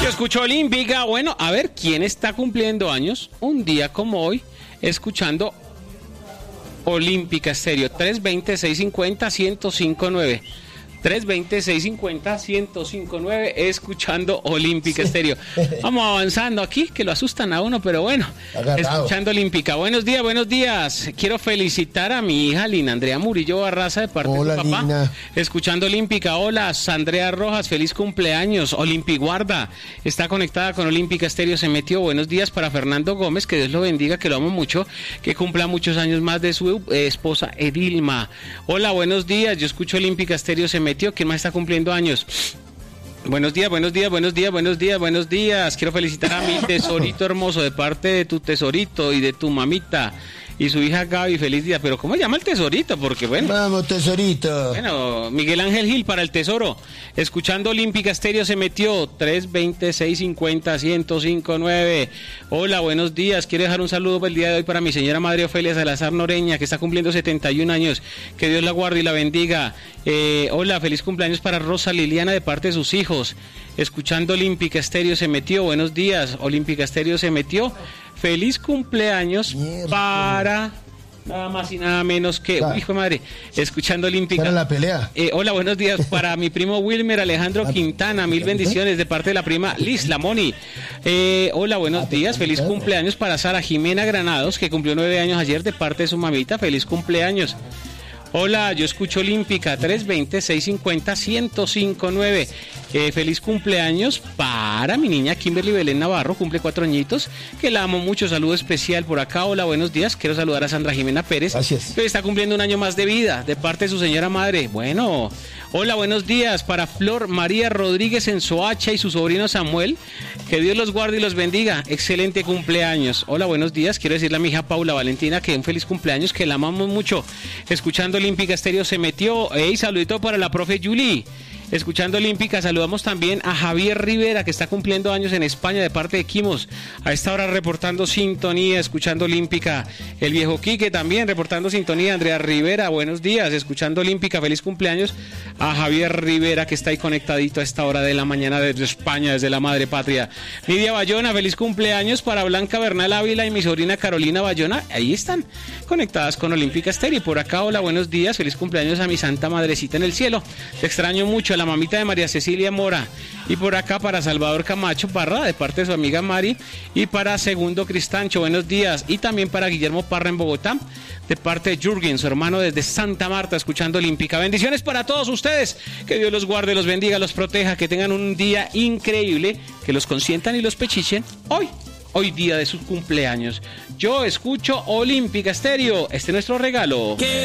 Yo escucho Olímpica. Bueno, a ver, ¿quién está cumpliendo años un día como hoy escuchando Olímpica Estéreo? 320-650-1059. 320-650-1059, escuchando Olímpica Estéreo. Vamos avanzando aquí, que lo asustan a uno, pero bueno, escuchando Olímpica. Buenos días. Quiero felicitar a mi hija Lina Andrea Murillo Barraza de parte de su papá. Lina. Escuchando Olímpica. Hola, Sandrea Rojas, feliz cumpleaños. Olimpi-Guarda está conectada con Olímpica Estéreo, se metió. Buenos días para Fernando Gómez, que Dios lo bendiga, que lo amo mucho, que cumpla muchos años más, de su esposa Edilma. Hola, buenos días. Yo escucho Olímpica Estéreo, se metió. ¿Quién más está cumpliendo años? Buenos días. Quiero felicitar a mi tesorito hermoso de parte de tu tesorito y de tu mamita y su hija Gaby. Feliz día. Pero ¿cómo se llama el tesorito? Porque bueno. Vamos, tesorito. Bueno, Miguel Ángel Gil para el tesoro. Escuchando Olímpica Estéreo, se metió. 320-650-1059. Hola, buenos días. Quiero dejar un saludo para el día de hoy para mi señora madre Ofelia Salazar Noreña, que está cumpliendo 71 años. Que Dios la guarde y la bendiga. Hola, feliz cumpleaños para Rosa Liliana de parte de sus hijos. Escuchando Olímpica Estéreo, se metió. Buenos días. Olímpica Estéreo, se metió. Feliz cumpleaños para nada más y nada menos que, hijo de madre, escuchando Olímpica. Para la pelea. Hola, buenos días para mi primo Wilmer Alejandro Quintana, mil bendiciones de parte de la prima Liz Lamoni. Hola, buenos días, feliz cumpleaños para Sara Jimena Granados, que cumplió 9 años ayer de parte de su mamita, feliz cumpleaños. Hola, yo escucho Olímpica, 320-650-1059. Feliz cumpleaños para mi niña Kimberly Belén Navarro, cumple 4 añitos, que la amo mucho, saludo especial por acá. Hola, buenos días, quiero saludar a Sandra Jimena Pérez, gracias, que está cumpliendo un año más de vida, de parte de su señora madre. Bueno, hola, buenos días para Flor María Rodríguez en Soacha y su sobrino Samuel, que Dios los guarde y los bendiga, excelente cumpleaños. Hola, buenos días, quiero decirle a mi hija Paula Valentina que un feliz cumpleaños, que la amamos mucho, escuchando Olímpica Estéreo, se metió. Saludito para la profe Julie. Escuchando Olímpica, saludamos también a Javier Rivera, que está cumpliendo años en España de parte de Quimos. A esta hora reportando sintonía, escuchando Olímpica. El viejo Quique también reportando sintonía. Andrea Rivera, buenos días, escuchando Olímpica. Feliz cumpleaños a Javier Rivera, que está ahí conectadito a esta hora de la mañana desde España, desde la madre patria. Lidia Bayona, feliz cumpleaños para Blanca Bernal Ávila y mi sobrina Carolina Bayona. Ahí están conectadas con Olímpica Estéreo. Y por acá, hola, buenos días, feliz cumpleaños a mi santa madrecita en el cielo. Te extraño mucho, la mamita de María Cecilia Mora. Y por acá para Salvador Camacho Parra, de parte de su amiga Mari. Y para Segundo Cristancho, buenos días. Y también para Guillermo Parra en Bogotá, de parte de Jürgen, su hermano desde Santa Marta, escuchando Olímpica. Bendiciones para todos ustedes. Que Dios los guarde, los bendiga, los proteja. Que tengan un día increíble. Que los consientan y los pechichen hoy día de sus cumpleaños. Yo escucho Olímpica Estéreo. Este es nuestro regalo.